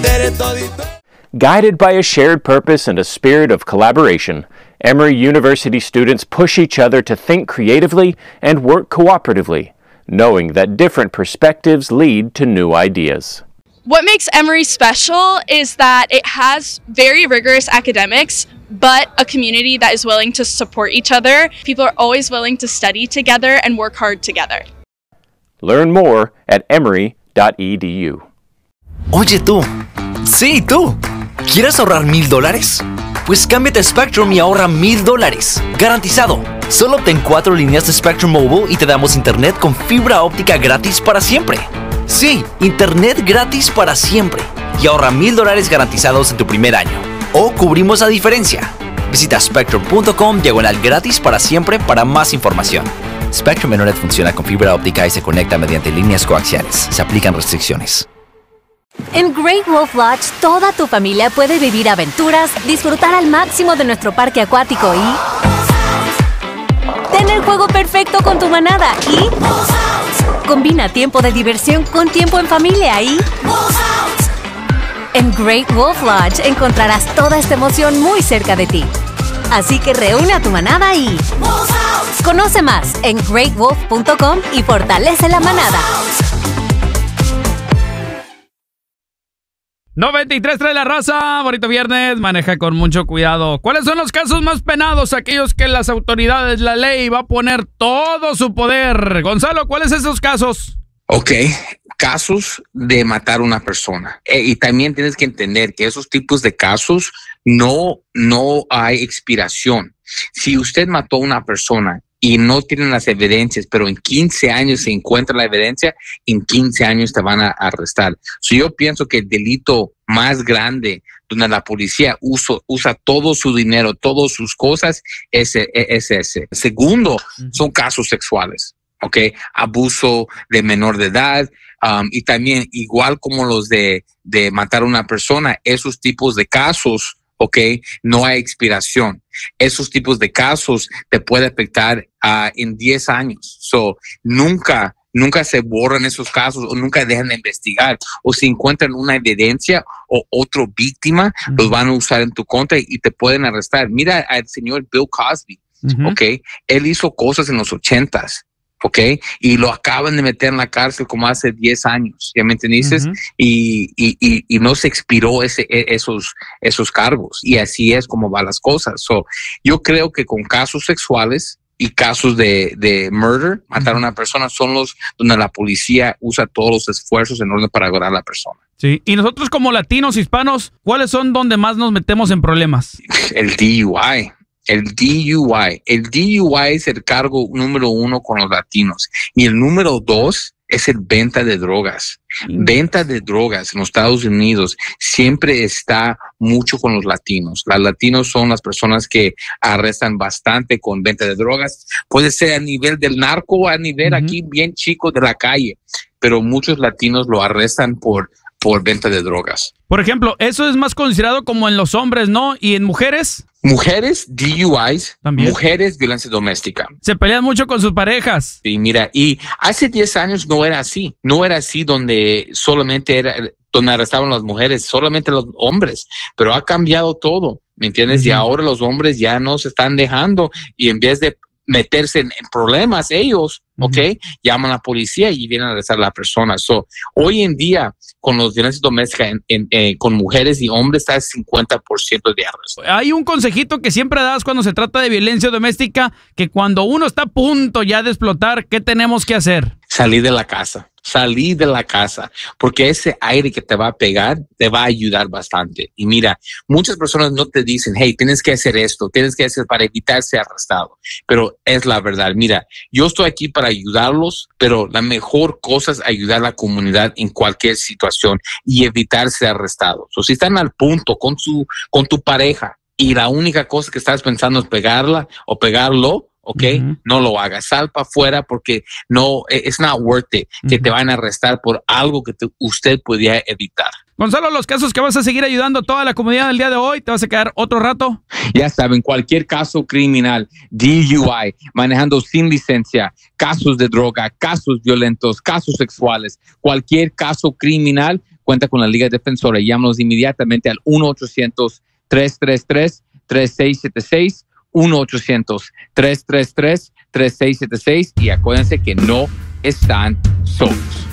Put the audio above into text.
Guided by a shared purpose and a spirit of collaboration, Emory University students push each other to think creatively and work cooperatively, knowing that different perspectives lead to new ideas. What makes Emory special is that it has very rigorous academics, but a community that is willing to support each other. People are always willing to study together and work hard together. Learn more at emory.edu. Oye tú, sí tú, ¿quieres ahorrar $1,000? Pues cámbiate a Spectrum y ahorra $1,000, garantizado. Solo obtén 4 líneas de Spectrum Mobile y te damos internet con fibra óptica gratis para siempre. Sí, internet gratis para siempre. Y ahorra $1,000 garantizados en tu primer año. O cubrimos la diferencia. Visita spectrum.com/gratis para siempre para más información. Spectrum Internet funciona con fibra óptica y se conecta mediante líneas coaxiales. Se aplican restricciones. En Great Wolf Lodge, toda tu familia puede vivir aventuras, disfrutar al máximo de nuestro parque acuático y tener juego perfecto con tu manada y combina tiempo de diversión con tiempo en familia y en Great Wolf Lodge encontrarás toda esta emoción muy cerca de ti. Así que reúne a tu manada y conoce más en greatwolf.com y fortalece la manada. 93.3 La Raza, bonito viernes, maneja con mucho cuidado. ¿Cuáles son los casos más penados? Aquellos que las autoridades, la ley va a poner todo su poder. Gonzalo, ¿cuáles son esos casos? Ok, casos de matar a una persona. Y también tienes que entender que esos tipos de casos no hay expiración. Si usted mató a una persona y no tienen las evidencias, pero en 15 años se encuentra la evidencia, en 15 años te van a arrestar. Yo pienso que el delito más grande donde la policía usa todo su dinero, todas sus cosas, es ese. Segundo, son casos sexuales, ¿ok? Abuso de menor de edad, y también igual como los de matar a una persona, esos tipos de casos, ok, no hay expiración. Esos tipos de casos te puede afectar en 10 años. Nunca se borran esos casos o nunca dejan de investigar. O si encuentran una evidencia o otra víctima, los van a usar en tu contra y te pueden arrestar. Mira al señor Bill Cosby, ok. Él hizo cosas en los 80s. ¿Ok? Y lo acaban de meter en la cárcel como hace 10 años, ¿ya me entiendes? Y no se expiró esos cargos. Y así es como van las cosas. Yo creo que con casos sexuales y casos de murder, matar a una persona, son los donde la policía usa todos los esfuerzos en orden para agarrar a la persona. Sí, y nosotros como latinos, hispanos, ¿cuáles son donde más nos metemos en problemas? El DUI. El DUI es el cargo número 1 con los latinos. Y el número 2 es el venta de drogas. Venta de drogas en los Estados Unidos siempre está mucho con los latinos. Los latinos son las personas que arrestan bastante con venta de drogas. Puede ser a nivel del narco, a nivel aquí bien chico de la calle. Pero muchos latinos lo arrestan por venta de drogas. Por ejemplo, eso es más considerado como en los hombres, ¿no? ¿Y en mujeres? Mujeres, DUIs, también. Mujeres, violencia doméstica. Se pelean mucho con sus parejas. Sí, mira, y hace 10 años no era así. No era así donde solamente donde arrestaban las mujeres, solamente los hombres. Pero ha cambiado todo, ¿me entiendes? Y ahora los hombres ya no se están dejando y en vez de meterse en problemas ellos, ¿ok? Llaman a la policía y vienen a arrestar a la persona. Hoy en día, con los violencias domésticas con mujeres y hombres, está el 50% de arresto. Hay un consejito que siempre das cuando se trata de violencia doméstica, que cuando uno está a punto ya de explotar, ¿qué tenemos que hacer? Salir de la casa. Salir de la casa, porque ese aire que te va a pegar te va a ayudar bastante. Y mira, muchas personas no te dicen, hey, tienes que hacer esto, tienes que hacer para evitar ser arrestado. Pero es la verdad. Mira, yo estoy aquí para ayudarlos, pero la mejor cosa es ayudar a la comunidad en cualquier situación y evitar ser arrestados. Si están al punto con tu pareja y la única cosa que estás pensando es pegarla o pegarlo, ¿ok? No lo hagas. Sal para afuera porque no, it's not worth it que te van a arrestar por algo que usted podía evitar. Gonzalo, los casos que vas a seguir ayudando a toda la comunidad el día de hoy, ¿te vas a quedar otro rato? Ya saben, cualquier caso criminal, DUI, manejando sin licencia, casos de droga, casos violentos, casos sexuales, cualquier caso criminal, cuenta con la Liga Defensora. Llámanos inmediatamente al 1-800-333-3676, 1-800-333-3676 y acuérdense que no están solos.